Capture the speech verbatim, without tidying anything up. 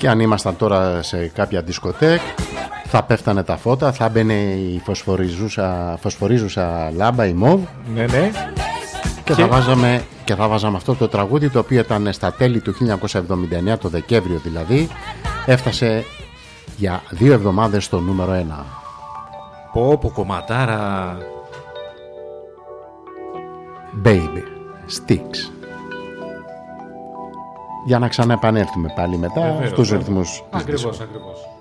Και αν ήμασταν τώρα σε κάποια δισκοτέκ, θα πέφτανε τα φώτα, θα μπαινε η φωσφορίζουσα, φωσφορίζουσα λάμπα, η μοβ. Ναι, ναι. Και, και... Θα βάζαμε, και θα βάζαμε αυτό το τραγούδι, το οποίο ήταν στα τέλη του χίλια εννιακόσια εβδομήντα εννέα, το Δεκέμβριο δηλαδή. Έφτασε για δύο εβδομάδες στο νούμερο ένα. Πω πω κομματάρα. Baby Sticks. Για να ξαναεπανέλθουμε πάλι μετά στους ρυθμούς. Ακριβώς, ακριβώς.